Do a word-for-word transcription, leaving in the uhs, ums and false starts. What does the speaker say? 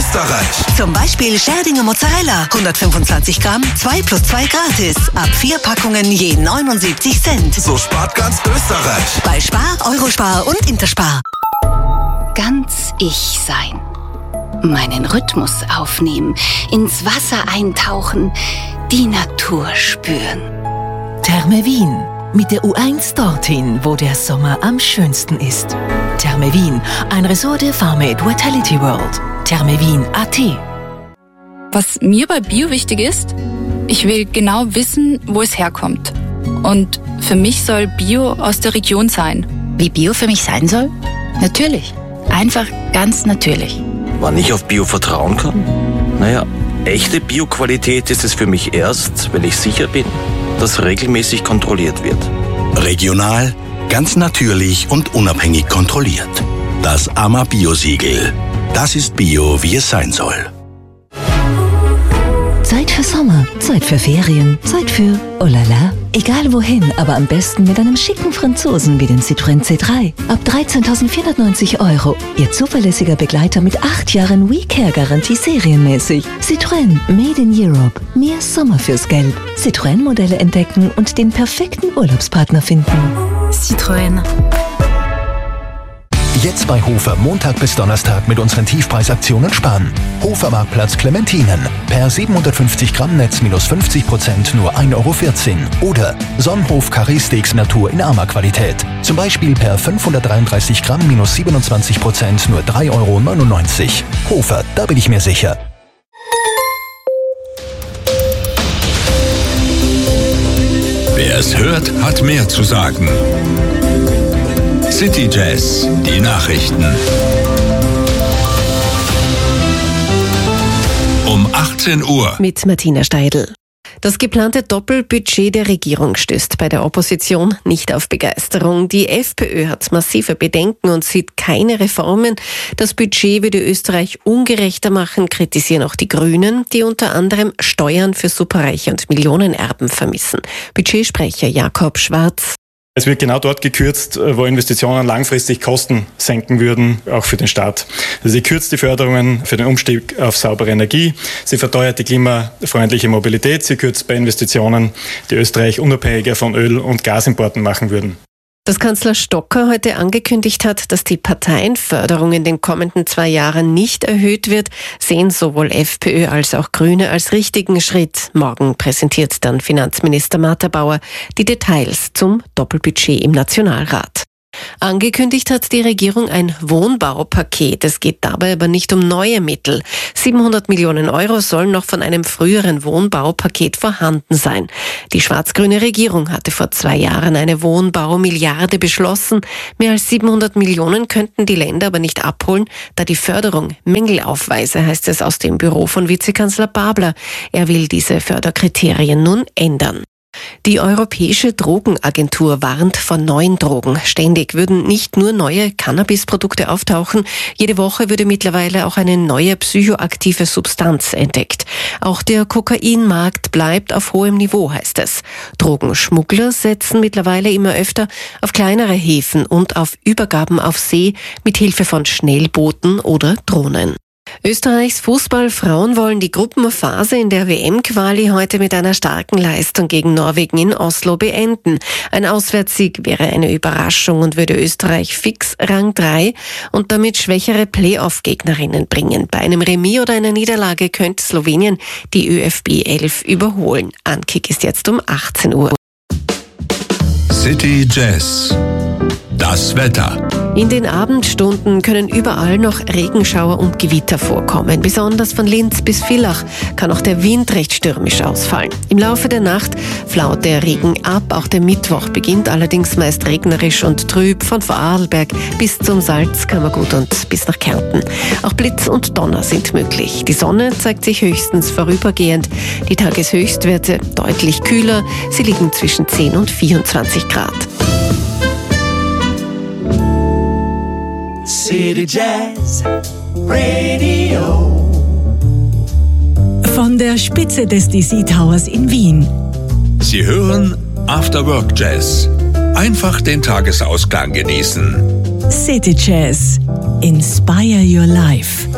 Österreich. Zum Beispiel Scherdinger Mozzarella, hundertfünfundzwanzig Gramm, zwei plus zwei gratis. Ab vier Packungen je neunundsiebzig Cent. So spart ganz Österreich. Bei Spar, Eurospar und Interspar. Ganz ich sein. Meinen Rhythmus aufnehmen, ins Wasser eintauchen, die Natur spüren. Therme Wien. Mit der U eins dorthin, wo der Sommer am schönsten ist. Therme Wien, ein Resort der Farmate Vitality World. Therme Wien Punkt A T. Was mir bei Bio wichtig ist, ich will genau wissen, wo es herkommt. Und für mich soll Bio aus der Region sein. Wie Bio für mich sein soll? Natürlich. Einfach ganz natürlich. Wann ich auf Bio vertrauen kann? Naja, echte Bio-Qualität ist es für mich erst, wenn ich sicher bin, dass regelmäßig kontrolliert wird. Regional, ganz natürlich und unabhängig kontrolliert. Das A M A Bio-Siegel. Das ist Bio, wie es sein soll. Zeit für Sommer, Zeit für Ferien, Zeit für oh la la. Egal wohin, aber am besten mit einem schicken Franzosen wie dem Citroën C drei. Ab dreizehntausendvierhundertneunzig Euro. Ihr zuverlässiger Begleiter mit acht Jahren WeCare-Garantie serienmäßig. Citroën Made in Europe. Mehr Sommer fürs Geld. Citroën-Modelle entdecken und den perfekten Urlaubspartner finden. Citroën. Jetzt bei Hofer Montag bis Donnerstag mit unseren Tiefpreisaktionen sparen. Hofer Marktplatz Clementinen. Per siebenhundertfünfzig Gramm Netz minus fünfzig Prozent nur ein Euro vierzehn. Oder Sonnenhof Carré Steaks Natur in Arma-Qualität. Zum Beispiel per fünfhundertdreiunddreißig Gramm minus siebenundzwanzig Prozent nur drei Euro neunundneunzig. Hofer, da bin ich mir sicher. Wer es hört, hat mehr zu sagen. City Jazz, die Nachrichten. Um achtzehn Uhr. Mit Martina Steidl. Das geplante Doppelbudget der Regierung stößt bei der Opposition nicht auf Begeisterung. Die FPÖ hat massive Bedenken und sieht keine Reformen. Das Budget würde Österreich ungerechter machen, kritisieren auch die Grünen, die unter anderem Steuern für Superreiche und Millionenerben vermissen. Budgetsprecher Jakob Schwarz. Es wird genau dort gekürzt, wo Investitionen langfristig Kosten senken würden, auch für den Staat. Also sie kürzt die Förderungen für den Umstieg auf saubere Energie, sie verteuert die klimafreundliche Mobilität, sie kürzt bei Investitionen, die Österreich unabhängiger von Öl- und Gasimporten machen würden. Dass Kanzler Stocker heute angekündigt hat, dass die Parteienförderung in den kommenden zwei Jahren nicht erhöht wird, sehen sowohl FPÖ als auch Grüne als richtigen Schritt. Morgen präsentiert dann Finanzminister Martha Bauer die Details zum Doppelbudget im Nationalrat. Angekündigt hat die Regierung ein Wohnbaupaket. Es geht dabei aber nicht um neue Mittel. siebenhundert Millionen Euro sollen noch von einem früheren Wohnbaupaket vorhanden sein. Die schwarz-grüne Regierung hatte vor zwei Jahren eine Wohnbaumilliarde beschlossen. Mehr als siebenhundert Millionen könnten die Länder aber nicht abholen, da die Förderung Mängel aufweise, heißt es aus dem Büro von Vizekanzler Babler. Er will diese Förderkriterien nun ändern. Die Europäische Drogenagentur warnt vor neuen Drogen. Ständig würden nicht nur neue Cannabisprodukte auftauchen, jede Woche würde mittlerweile auch eine neue psychoaktive Substanz entdeckt. Auch der Kokainmarkt bleibt auf hohem Niveau, heißt es. Drogenschmuggler setzen mittlerweile immer öfter auf kleinere Häfen und auf Übergaben auf See mit Hilfe von Schnellbooten oder Drohnen. Österreichs Fußballfrauen wollen die Gruppenphase in der W M-Quali heute mit einer starken Leistung gegen Norwegen in Oslo beenden. Ein Auswärtssieg wäre eine Überraschung und würde Österreich fix Rang drei und damit schwächere Playoff-Gegnerinnen bringen. Bei einem Remis oder einer Niederlage könnte Slowenien die ÖFB elf überholen. Ankick ist jetzt um achtzehn Uhr. City Jazz. Das Wetter. In den Abendstunden können überall noch Regenschauer und Gewitter vorkommen. Besonders von Linz bis Villach kann auch der Wind recht stürmisch ausfallen. Im Laufe der Nacht flaut der Regen ab. Auch der Mittwoch beginnt allerdings meist regnerisch und trüb von Vorarlberg bis zum Salzkammergut und bis nach Kärnten. Auch Blitz und Donner sind möglich. Die Sonne zeigt sich höchstens vorübergehend. Die Tageshöchstwerte deutlich kühler. Sie liegen zwischen zehn und vierundzwanzig Grad. City Jazz Radio. Von der Spitze des D C Towers in Wien. Sie hören After Work Jazz. Einfach den Tagesausklang genießen. City Jazz. Inspire your life.